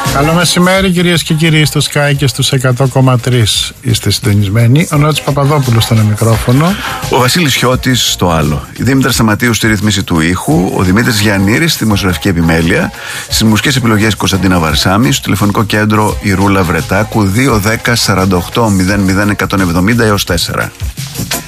Καλό μεσημέρι κυρίες και κύριοι, στο Sky και στους 100,3 είστε συντονισμένοι. Ο Νότης Παπαδόπουλος στο μικρόφωνο. Ο Βασίλης Χιώτης στο άλλο. Η Δήμητρα Σταματίου στη ρύθμιση του ήχου. Ο Δημήτρης Γιαννήρης στη δημοσιογραφική επιμέλεια. Στις μουσικές επιλογές Κωνσταντίνα Βαρσάμη. Στο τηλεφωνικό κέντρο η Ρούλα Βρετάκου 210 48 00 170 έως 4.